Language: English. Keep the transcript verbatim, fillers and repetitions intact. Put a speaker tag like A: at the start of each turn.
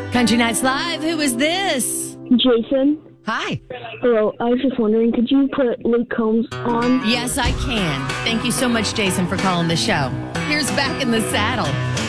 A: Country Nights Live, who is this?
B: Jason.
A: Hi.
B: Hello, I was just wondering, could you put Luke Combs on?
A: Yes, I can. Thank you so much, Jason, for calling the show. Here's Back in the Saddle.